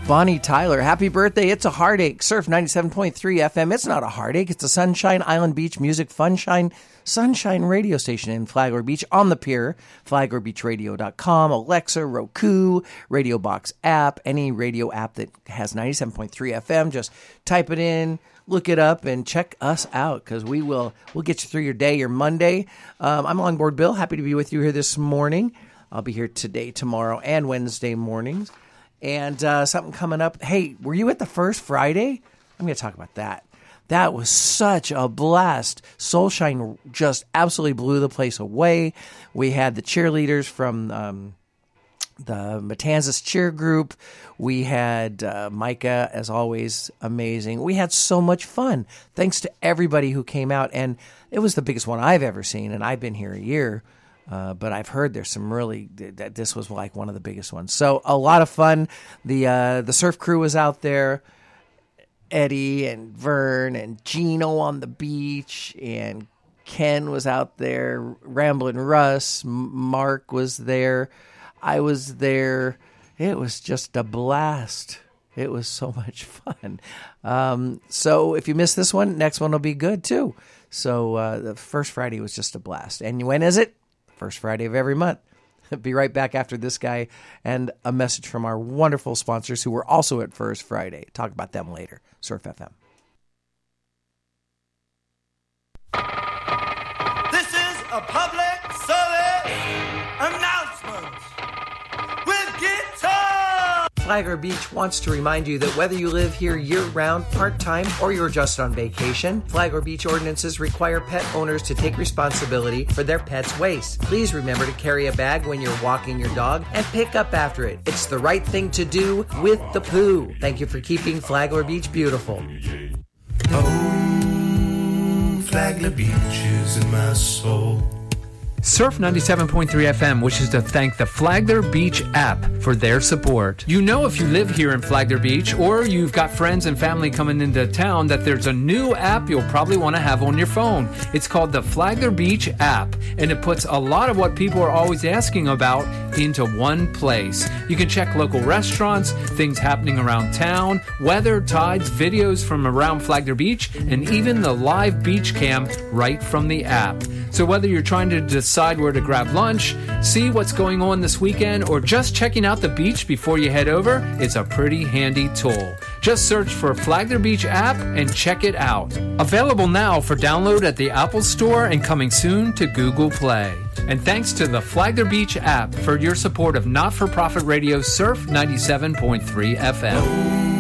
Bonnie Tyler, happy birthday. It's a heartache. Surf 97.3 FM. It's not a heartache. It's a Sunshine Island Beach Music Sunshine radio station in Flagler Beach on the pier. FlaglerBeachRadio.com, Alexa, Roku, Radio Box app, any radio app that has 97.3 FM. Just type it in, look it up, and check us out because we'll get you through your day, your Monday. I'm Longboard Bill. Happy to be with you here this morning. I'll be here today, tomorrow, and Wednesday mornings. And something coming up. Hey, were you at the First Friday? I'm going to talk about that. That was such a blast. Soulshine just absolutely blew the place away. We had the cheerleaders from the Matanzas cheer group. We had Micah, as always, amazing. We had so much fun. Thanks to everybody who came out. And it was the biggest one I've ever seen. And I've been here a year. But I've heard there's some that this was like one of the biggest ones. So a lot of fun. The surf crew was out there. Eddie and Vern and Gino on the beach, and Ken was out there. Ramblin' Russ, Mark was there. I was there. It was just a blast. It was so much fun. So if you missed this one, next one will be good too. So the First Friday was just a blast. And when is it? First Friday of every month. Be right back after this guy and a message from our wonderful sponsors who were also at First Friday. Talk about them later. Surf FM. This is a public service announcement with Guitar. Flagler Beach wants to remind you that whether you live here year-round, part-time, or you're just on vacation, Flagler Beach ordinances require pet owners to take responsibility for their pet's waste. Please remember to carry a bag when you're walking your dog and pick up after it. It's the right thing to do with the poo. Thank you for keeping Flagler Beach beautiful. Oh, Flagler Beach is in my soul. Surf 97.3 FM wishes to thank the Flagler Beach app for their support. You know, if you live here in Flagler Beach or you've got friends and family coming into town, that there's a new app you'll probably want to have on your phone. It's called the Flagler Beach app, and it puts a lot of what people are always asking about into one place. You can check local restaurants, things happening around town, weather, tides, videos from around Flagler Beach, and even the live beach cam right from the app. So whether you're trying to decide where to grab lunch, see what's going on this weekend, or just checking out the beach before you head over, it's a pretty handy tool. Just search for Flagler Beach app and check it out. Available now for download at the Apple Store and coming soon to Google Play. And thanks to the Flagler Beach app for your support of not-for-profit radio Surf 97.3 FM.